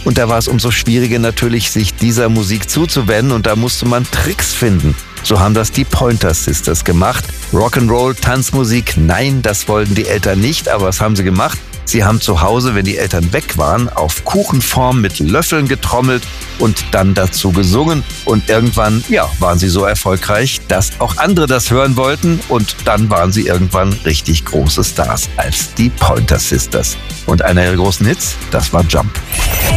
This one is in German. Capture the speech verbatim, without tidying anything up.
Und da war es umso schwieriger natürlich, sich dieser Musik zuzuwenden und da musste man Tricks finden. So haben das die Pointer Sisters gemacht. Rock'n'Roll, Tanzmusik, nein, das wollten die Eltern nicht, aber was haben sie gemacht? Sie haben zu Hause, wenn die Eltern weg waren, auf Kuchenform mit Löffeln getrommelt und dann dazu gesungen. Und irgendwann, ja, waren sie so erfolgreich, dass auch andere das hören wollten. Und dann waren sie irgendwann richtig große Stars als die Pointer Sisters. Und einer ihrer großen Hits, das war Jump.